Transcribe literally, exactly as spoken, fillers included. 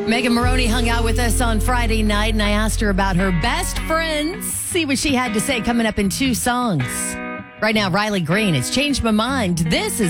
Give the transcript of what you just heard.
Megan Maroney hung out with us on Friday night, and I asked her about her best friends. See what she had to say coming up in two songs. Right now, Riley Green has changed my mind. This is